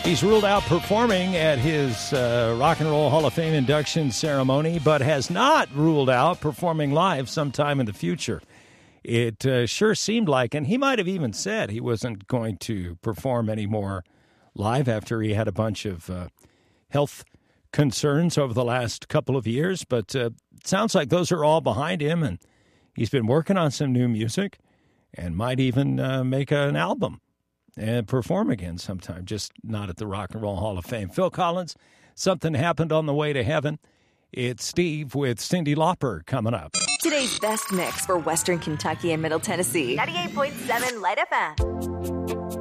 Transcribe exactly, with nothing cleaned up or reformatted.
He's ruled out performing at his uh, Rock and Roll Hall of Fame induction ceremony, but has not ruled out performing live sometime in the future. It uh, sure seemed like, and he might have even said he wasn't going to perform anymore live after he had a bunch of uh, health concerns over the last couple of years, but uh, it sounds like those are all behind him, and he's been working on some new music and might even uh, make an album and perform again sometime, just not at the Rock and Roll Hall of Fame. Phil Collins, Something Happened on the Way to Heaven. It's Steve with Cyndi Lauper coming up. Today's best mix for Western Kentucky and Middle Tennessee. ninety-eight point seven Light F M.